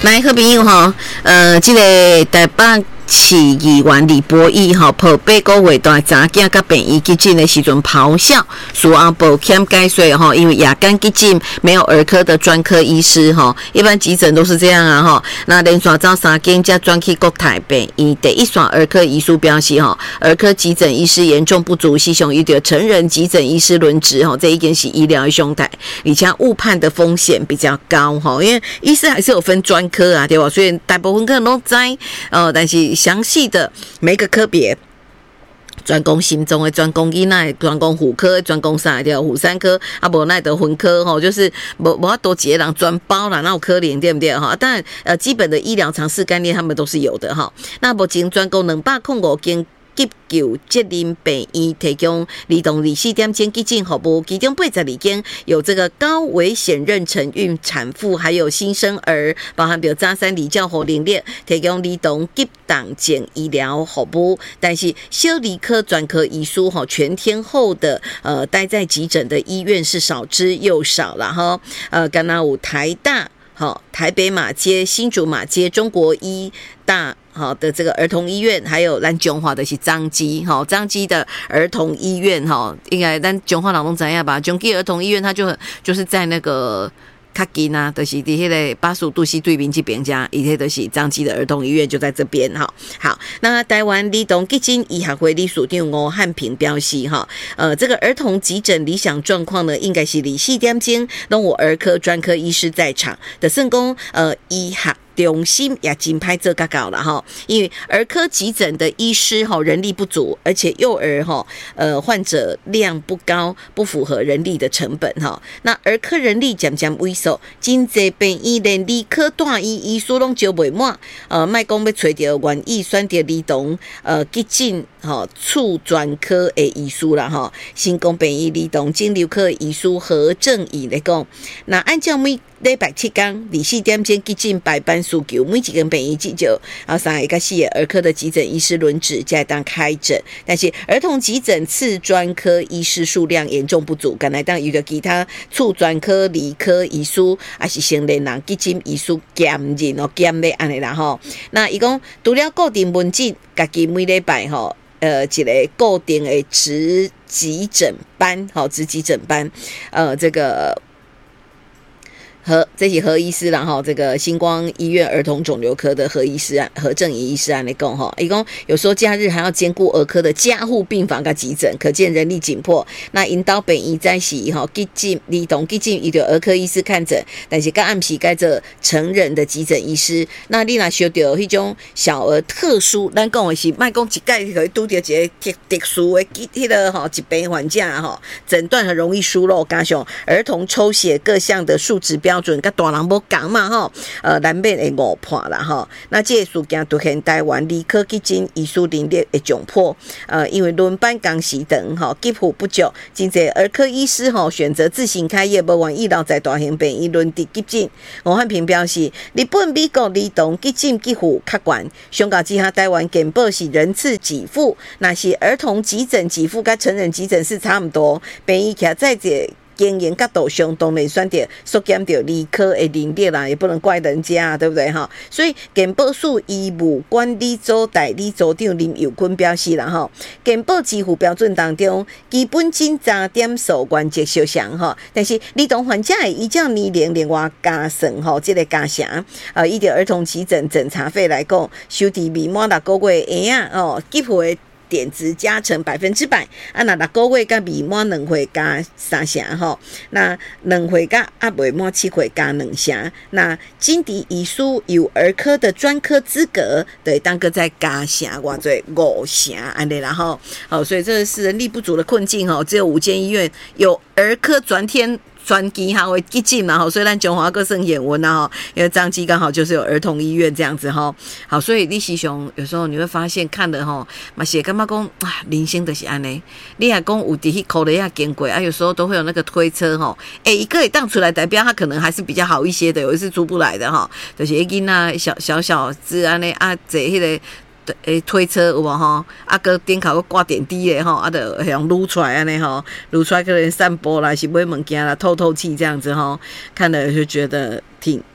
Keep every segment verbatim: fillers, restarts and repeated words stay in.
来，好朋友吼，呃，这个台北市议员李博义吼，抱八个月大查囝甲病医急诊的时阵咆哮，事后保险解说吼，因为夜间急诊没有儿科的专科医师吼，一般急诊都是这样啊吼。那连续找三间才转去国泰病医，第一线儿科医师表示吼，儿科急诊医师严重不足，希望伊着成人急诊医师轮值吼，这已经是医疗的常态，而且误判的风险比较高吼，因为医师还是有分专科啊，对吧？所以大部分可能都知，呃，但是详细的每个科别，专攻心脏的，专攻囡仔的，专攻妇科的，专攻啥的，妇产科啊，无奈的分科吼，就是无无法多几个人专包啦，那有可怜对不对哈？当然，呃，基本的医疗常识概念他们都是有的哈。那目前专攻两百零五间急救责任病院提供儿童二十四点钟急诊服务，其中八十二间有这个高危险妊娠孕产妇，还有新生儿，包含比如早产、离教和龄列，提供儿童急动症医疗服务。但是小儿科专科医师哈，全天候的呃待在急诊的医院是少之又少了哈。呃，刚刚有台大。好，台北马街、新竹马街、中国医大好的这个儿童医院，还有咱中华的是彰基，好彰基的儿童医院哈，应该咱中华人都知样吧？彰基儿童医院它就很就是在那个。较近啊，就是伫迄个八十五度 C 对面这边家，伊迄就是彰基的儿童医院就在这边哈。好，那台湾儿童急诊医学会理事长吴汉平表示哈，呃，这个儿童急诊理想状况呢，应该是二十四点钟拢有儿科专科医师在场的，算讲呃医学。中心也真歹做甲到了哈，因为儿科急诊的医师哈人力不足，而且幼儿哈呃患者量不高，不符合人力的成本哈。那儿科人力渐渐萎缩，真济病院连儿科大医医师拢招袂满，呃，莫讲要找到愿意选择儿童呃急诊哈处专科的医师啦哈。新光病院儿童肿瘤科医师何正义来讲，那按照每礼拜七天二十四点钟急诊排班需求，每一间病院至少啊三个到四个儿科的急诊医师轮值才当开诊，但是儿童急诊次专科医师数量严重不足，敢来当遇到其他处专科、理科医师，还是成年人急诊医师兼任哦兼咧安尼啦吼。那伊讲除了固定门诊，家己每礼拜吼。呃，一个固定的值急诊班，好，值急诊班，呃，这个。何这是何医师啦哈，这个星光医院儿童肿瘤科的何医师啊，何正仪医师啊来讲哈，一共有时候假日还要兼顾儿科的加护病房跟急诊，可见人力紧迫。那引导本医在是哈急诊儿童急诊伊就儿科医师看诊，但是刚暗时该这成人的急诊医师，那你若需要迄种小儿特殊，咱讲的是莫讲一概可以拄到一个特特殊的迄个哈疾病患者哈，诊断很容易疏漏，加上儿童抽血各项的数值标。标准跟大人无同嘛吼，呃，难免会误判啦吼。那这个事件凸显台湾儿科急诊医师人力的窘迫，呃，因为轮班工时长吼，急护不足，真侪儿科医师吼选择自行开业，无愿意留在大型病院轮值急诊。吴汉平表示，日本、美国儿童急诊急护较悬，相较之下，台湾健保是人次给付，那是儿童急诊给付跟成人急诊是差不多，病院徛在这。经营角度上，当然选择缩减掉理科的人力啦，也不能怪人家，对不对哈？所以健保署医务管理组代理组长林友坤表示啦哈，健保支付标准当中，基本金三点数原则相像哈，但是儿童患者的依照年龄另外加算吼，这个加成，呃，依照儿童急诊诊查费来讲，收伫未满六个月的婴仔哦，给付的。点值加成百分之百，啊，那六个月甲未满两岁加三成吼，那两岁甲啊未满七岁加两成，那经敌医师有儿科的专科资格，对，当个再加成偌济五成安尼啦吼，好，所以这是人力不足的困境吼，只有五间医院有儿科专天。专机哈会急诊嘛，所以咱中华各省演文啊，因为彰基刚好就是有儿童医院这样子哈。好，所以你时常有时候你会发现看的哈，嘛是感觉讲啊，人生就是安尼。你也讲有伫迄口雷亚经过啊，有时候都会有那个推车哈，诶、欸，一个也荡出来，代表他可能还是比较好一些的，有一次出不来的哈，就是一囡仔小小小只安尼啊，坐迄个。诶，推车有无吼？啊，个顶头个挂电梯的吼，啊，就像撸出来安尼吼，撸出来可能散步啦，是买物件啦，透透气这样子吼，看了就觉得挺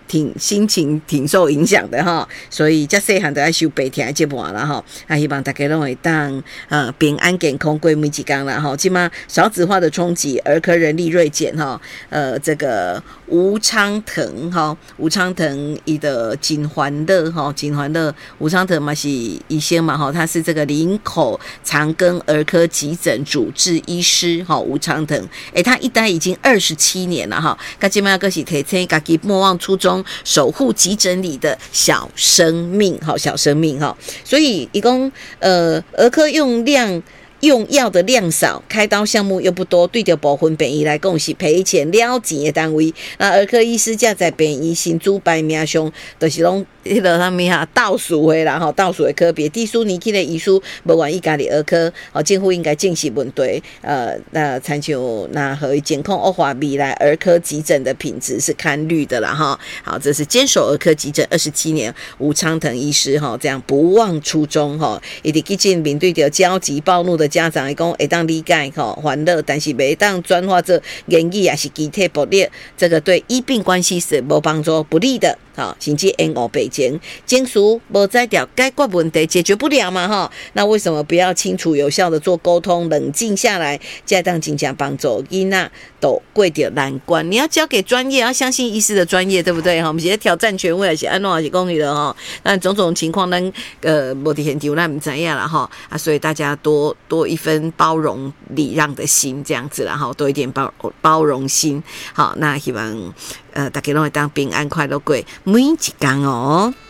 挺心情挺受影响的哈，所以这细汉都要收白天的节目啦哈，啊希望大家都会当呃平安健康过每一天啦哈。今嘛少子化的冲击，儿科人力锐减哈，呃这个吴昌腾哈，吴昌腾伊的金欢乐哈，金欢乐吴昌腾嘛是医生嘛哈，他是这个林口长庚儿科急诊主治医师哈，吴昌腾，诶，他一待已经二十七年了哈，他今嘛个是提倡家己莫忘初衷，守护急诊里的小生命，好小生命哈，所以一共呃儿科用量。用药的量少，开刀项目又不多，对着部分病医来讲是赔钱了钱的单位。那儿科医师架在病医薪资排名上，就是拢迄个他们哈倒数的啦，吼倒数的科别。低数年纪的医师无愿意家己儿科，哦政府应该正视问题。呃，那参像那和监控恶化，未来儿科急诊的品质是看绿的啦，哈。好，这是坚守儿科急诊二十七年吴昌腾医师哈，这样不忘初衷哈，一直急诊面对着焦急暴怒的家长来讲会当理解吼欢乐，但是袂当转化做言语也是肢体暴力，这个对医病关系是无帮助、不利的。好，甚至延误病情，警署无在调解决问题解决不了嘛哈？那为什么不要清楚有效的做沟通，冷静下来，再当真正帮助囡仔都过掉难关？你要交给专业，要相信医师的专业，对不对哈？我们现在挑战权威，还是安怎还是讲你的哈？那种种情况，咱呃无伫现场，咱唔知影啦哈啊，所以大家多多一分包容礼让的心，这样子啦哈，多一点包包容心。好，那希望呃大家都会当平安快乐过每一天哦。